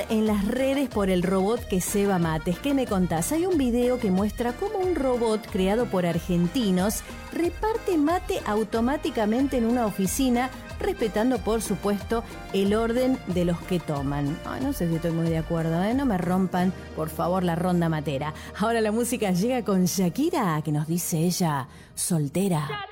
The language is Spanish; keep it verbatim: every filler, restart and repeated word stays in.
en las redes por el robot que ceba mates. ¿Qué me contás? Hay un video que muestra cómo un robot creado por argentinos reparte mate automáticamente en una oficina, respetando, por supuesto, el orden de los que toman. Ay, no sé si estoy muy de acuerdo, ¿eh? No me rompan, por favor, la ronda matera. Ahora la música llega con Shakira, que nos dice ella, soltera.